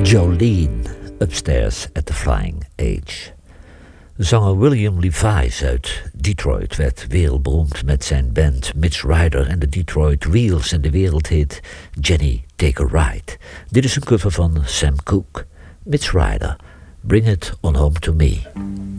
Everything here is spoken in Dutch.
Jolene, Upstairs at the Flying Age. Zanger William Levi's uit Detroit werd wereldberoemd met zijn band Mitch Ryder en de Detroit Wheels en de wereldhit Jenny Take a Ride. Dit is een cover van Sam Cooke. Mitch Ryder, Bring It On Home To Me.